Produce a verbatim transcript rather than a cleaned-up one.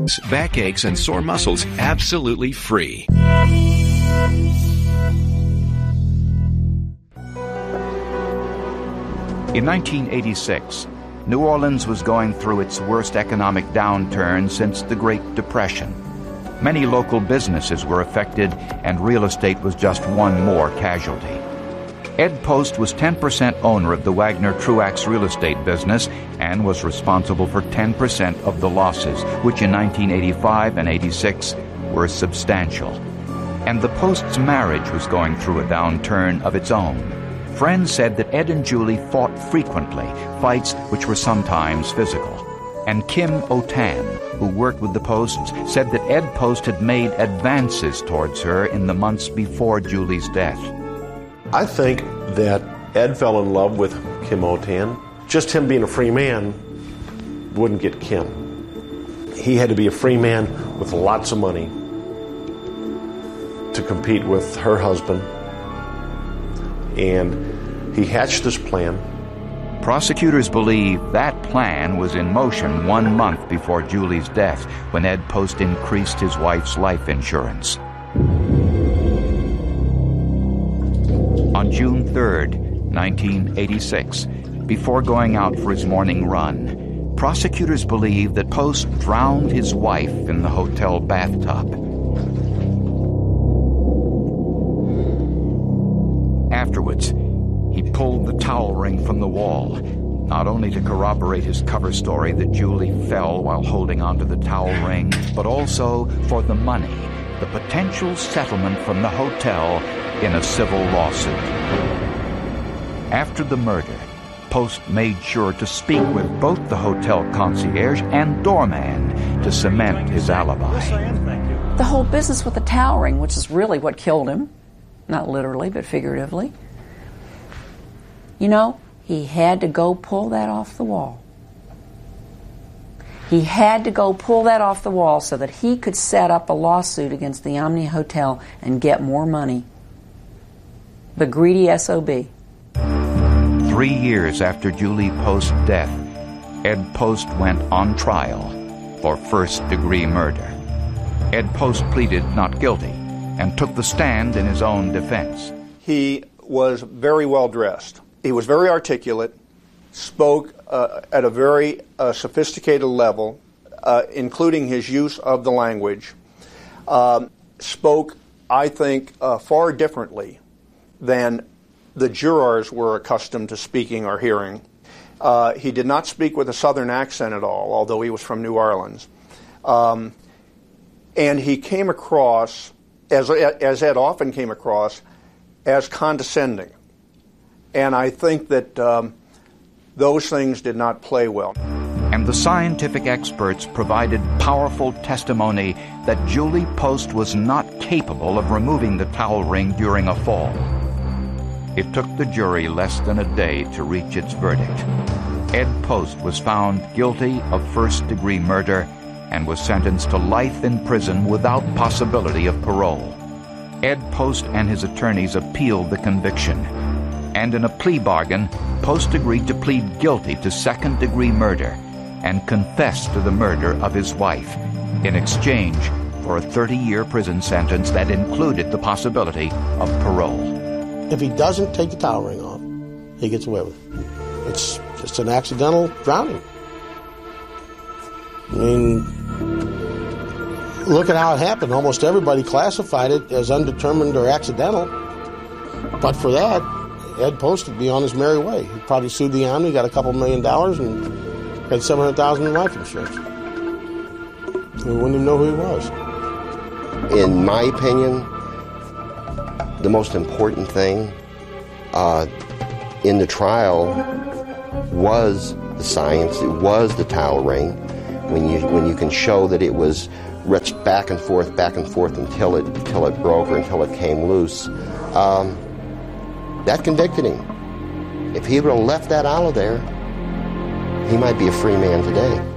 backaches, and sore muscles absolutely free. In nineteen eighty-six, New Orleans was going through its worst economic downturn since the Great Depression. Many local businesses were affected, and real estate was just one more casualty. Ed Post was ten percent owner of the Wagner Truax real estate business and was responsible for ten percent of the losses, which in nineteen eighty-five and eighty-six were substantial. And the Post's marriage was going through a downturn of its own. Friends said that Ed and Julie fought frequently, fights which were sometimes physical. And Kim Otan, who worked with the Posts, said that Ed Post had made advances towards her in the months before Julie's death. I think that Ed fell in love with Kim Otan. Just him being a free man wouldn't get Kim. He had to be a free man with lots of money to compete with her husband. And he hatched this plan. Prosecutors believe that plan was in motion one month before Julie's death, when Ed Post increased his wife's life insurance. On June third, nineteen eighty-six, before going out for his morning run, prosecutors believe that Post drowned his wife in the hotel bathtub. Afterwards, he pulled the towel ring from the wall, not only to corroborate his cover story that Julie fell while holding onto the towel ring, but also for the money, the potential settlement from the hotel in a civil lawsuit. After the murder, Post made sure to speak with both the hotel concierge and doorman to cement his alibi. The whole business with the towel ring, which is really what killed him, not literally, but figuratively. You know, he had to go pull that off the wall. He had to go pull that off the wall so that he could set up a lawsuit against the Omni Hotel and get more money. The greedy S O B. Three years after Julie Post's death, Ed Post went on trial for first-degree murder. Ed Post pleaded not guilty and took the stand in his own defense. He was very well dressed. He was very articulate, spoke uh, at a very uh, sophisticated level, uh, including his use of the language, um, spoke, I think, uh, far differently than the jurors were accustomed to speaking or hearing. Uh, he did not speak with a Southern accent at all, although he was from New Orleans. Um, and he came across, as, as Ed often came across, as condescending. And I think that um, those things did not play well. And the scientific experts provided powerful testimony that Julie Post was not capable of removing the towel ring during a fall. It took the jury less than a day to reach its verdict. Ed Post was found guilty of first-degree murder and was sentenced to life in prison without possibility of parole. Ed Post and his attorneys appealed the conviction, and in a plea bargain, Post agreed to plead guilty to second-degree murder and confess to the murder of his wife in exchange for a thirty-year prison sentence that included the possibility of parole. If he doesn't take the towel ring off, he gets away with it. It's just an accidental drowning. I mean, look at how it happened. Almost everybody classified it as undetermined or accidental. But for that, Ed Post would be on his merry way. He probably sued the Omni, got a couple million dollars, and had seven hundred thousand dollars in life insurance. We wouldn't even know who he was. In my opinion, the most important thing uh, in the trial was the science. It was the towel ring. When you when you can show that it was wrenched back and forth, back and forth until it until it broke or until it came loose, um, that convicted him. If he would have left that out of there, he might be a free man today.